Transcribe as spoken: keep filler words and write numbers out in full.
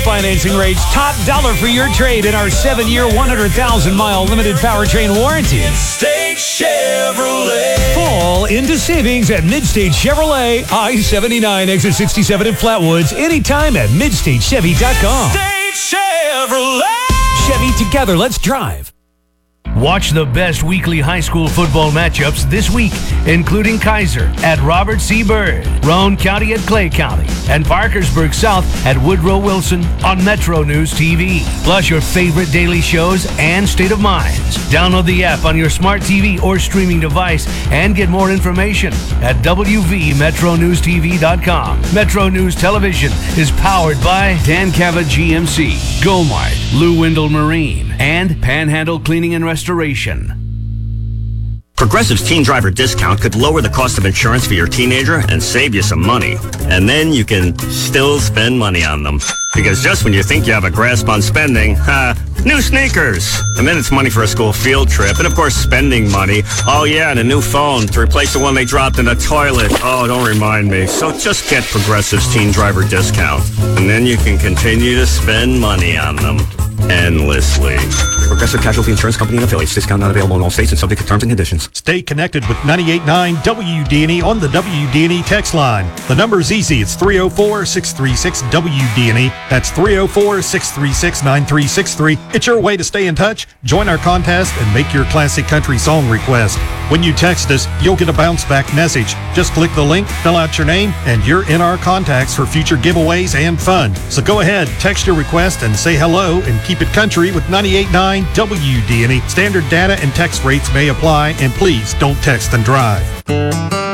Financing rates, top dollar for your trade in our seven-year, one hundred thousand mile limited powertrain warranty. Midstate Chevrolet. Fall into savings at Midstate Chevrolet, I seventy-nine, exit sixty-seven in Flatwoods. Anytime at midstate chevy dot com. Midstate Chevrolet. Chevy, together, let's drive. Watch the best weekly high school football matchups this week, including Kaiser at Robert C. Byrd, Roane County at Clay County, and Parkersburg South at Woodrow Wilson on Metro News T V. Plus your favorite daily shows and State of Minds. Download the app on your smart T V or streaming device and get more information at w v metro news t v dot com. Metro News Television is powered by Dan Cava G M C, Gomart, Lou Windle Marine, and Panhandle Cleaning and Restoration. Progressive's Teen Driver Discount could lower the cost of insurance for your teenager and save you some money. And then you can still spend money on them. Because just when you think you have a grasp on spending, uh, new sneakers. And then it's money for a school field trip. And of course, spending money. Oh yeah, and a new phone to replace the one they dropped in the toilet. Oh, don't remind me. So just get Progressive's Teen Driver Discount. And then you can continue to spend money on them endlessly. Progressive Casualty Insurance Company and affiliates. Discount not available in all states and subject to terms and conditions. Stay connected with ninety-eight point nine W D N E on the W D N E text line. The number is easy. It's three oh four, six three six, W D N E. That's three oh four, six three six, nine three six three. It's your way to stay in touch. Join our contest and make your classic country song request. When you text us, you'll get a bounce back message. Just click the link, fill out your name, and you're in our contacts for future giveaways and fun. So go ahead, text your request and say hello and keep it country with ninety-eight point nine W D N E. Standard data and text rates may apply, and please don't text and drive.